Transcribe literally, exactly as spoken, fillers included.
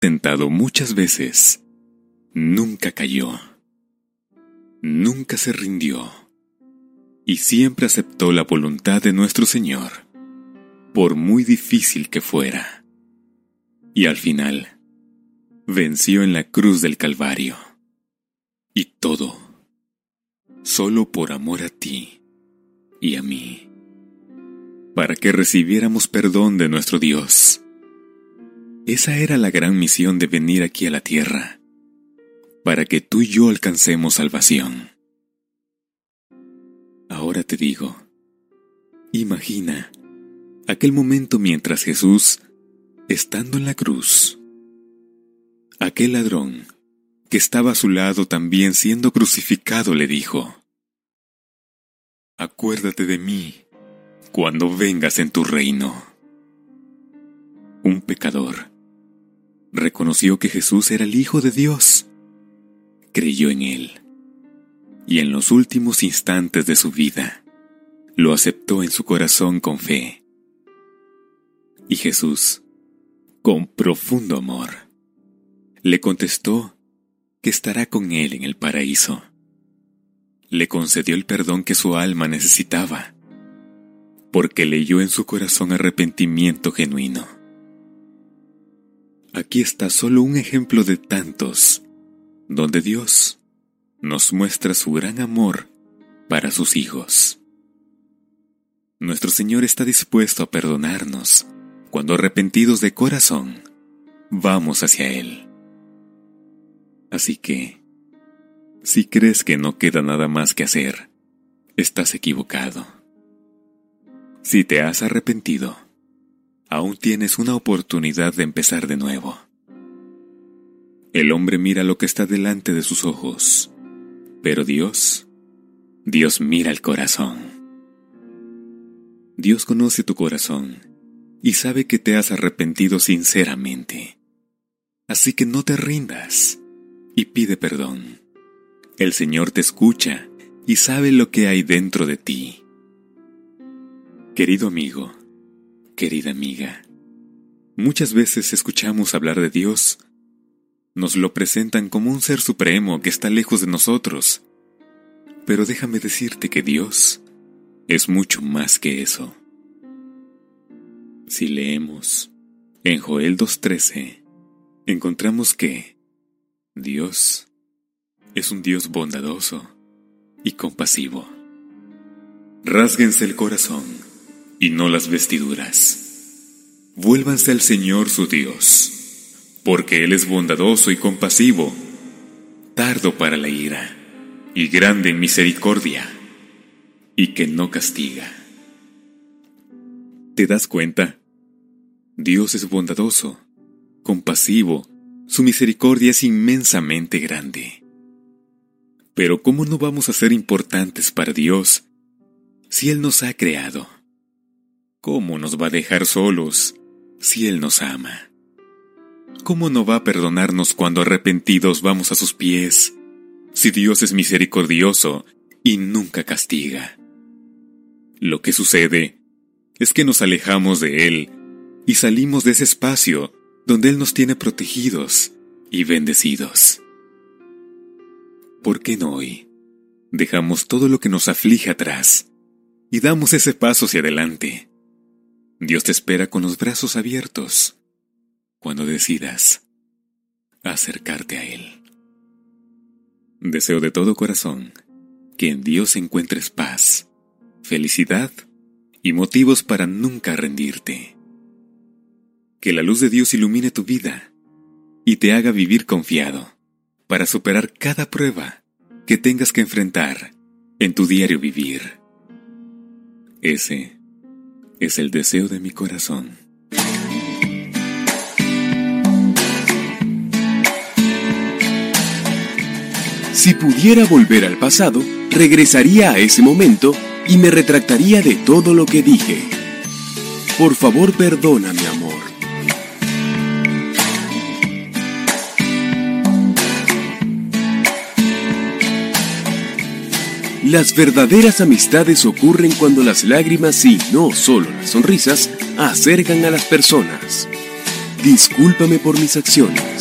tentado muchas veces, nunca cayó, nunca se rindió, y siempre aceptó la voluntad de nuestro Señor, por muy difícil que fuera. Y al final, venció en la cruz del Calvario. Y todo, solo por amor a ti y a mí, para que recibiéramos perdón de nuestro Dios. Esa era la gran misión de venir aquí a la tierra, para que tú y yo alcancemos salvación. Ahora te digo, imagina aquel momento mientras Jesús, estando en la cruz, aquel ladrón que estaba a su lado también siendo crucificado le dijo: acuérdate de mí cuando vengas en tu reino. Un pecador reconoció que Jesús era el Hijo de Dios, creyó en Él, y en los últimos instantes de su vida, lo aceptó en su corazón con fe. Y Jesús, con profundo amor, le contestó que estará con él en el paraíso. Le concedió el perdón que su alma necesitaba, porque leyó en su corazón arrepentimiento genuino. Aquí está solo un ejemplo de tantos, donde Dios nos muestra su gran amor para sus hijos. Nuestro Señor está dispuesto a perdonarnos cuando, arrepentidos de corazón, vamos hacia Él. Así que, si crees que no queda nada más que hacer, estás equivocado. Si te has arrepentido, aún tienes una oportunidad de empezar de nuevo. El hombre mira lo que está delante de sus ojos, pero Dios, Dios mira el corazón. Dios conoce tu corazón y sabe que te has arrepentido sinceramente. Así que no te rindas y pide perdón. El Señor te escucha y sabe lo que hay dentro de ti. Querido amigo, querida amiga, muchas veces escuchamos hablar de Dios. Nos lo presentan como un ser supremo que está lejos de nosotros. Pero déjame decirte que Dios es mucho más que eso. Si leemos en Joel dos trece, encontramos que Dios es un Dios bondadoso y compasivo. Rásguense el corazón y no las vestiduras. Vuélvanse al Señor su Dios, porque Él es bondadoso y compasivo, tardo para la ira y grande en misericordia, y que no castiga. ¿Te das cuenta? Dios es bondadoso, compasivo, su misericordia es inmensamente grande. Pero ¿cómo no vamos a ser importantes para Dios si Él nos ha creado? ¿Cómo nos va a dejar solos si Él nos ama? ¿Cómo no va a perdonarnos cuando arrepentidos vamos a sus pies, si Dios es misericordioso y nunca castiga? Lo que sucede es que nos alejamos de Él y salimos de ese espacio donde Él nos tiene protegidos y bendecidos. ¿Por qué no hoy dejamos todo lo que nos aflige atrás y damos ese paso hacia adelante? Dios te espera con los brazos abiertos cuando decidas acercarte a Él. Deseo de todo corazón que en Dios encuentres paz, felicidad y motivos para nunca rendirte. Que la luz de Dios ilumine tu vida y te haga vivir confiado para superar cada prueba que tengas que enfrentar en tu diario vivir. Ese es el deseo de mi corazón. Si pudiera volver al pasado, regresaría a ese momento y me retractaría de todo lo que dije. Por favor, perdona, mi amor. Las verdaderas amistades ocurren cuando las lágrimas y no solo las sonrisas acercan a las personas. Discúlpame por mis acciones.